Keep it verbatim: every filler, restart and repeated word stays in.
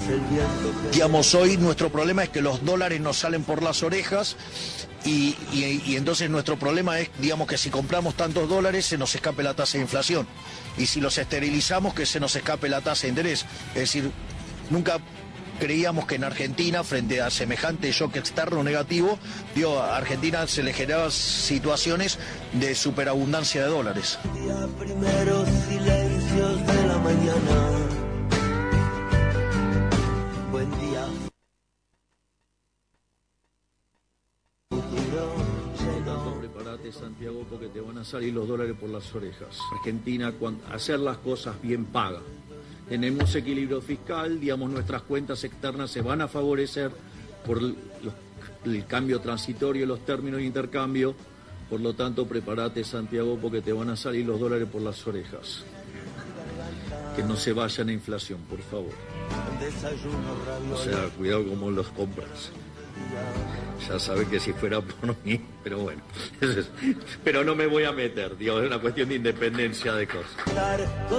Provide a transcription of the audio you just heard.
Digamos, hoy nuestro problema es que los dólares nos salen por las orejas y, y, y entonces nuestro problema es, digamos, que si compramos tantos dólares se nos escape la tasa de inflación y si los esterilizamos que se nos escape la tasa de interés. Es decir, nunca creíamos que en Argentina, frente a semejante shock externo negativo, digo, a Argentina se le generaban situaciones de superabundancia de dólares. Día primeros silencios de la mañana. Buen día. Prepárate, Santiago, porque te van a salir los dólares por las orejas. Argentina, cuando hacer las cosas bien paga. Tenemos equilibrio fiscal, digamos, nuestras cuentas externas se van a favorecer por los, el cambio transitorio, los términos de intercambio. Por lo tanto, prepárate, Santiago, porque te van a salir los dólares por las orejas. Que no se vayan a inflación, por favor. O sea, cuidado cómo los compras. Ya sabes que si fuera por mí, pero bueno. Pero no me voy a meter, digamos, es una cuestión de independencia de cosas.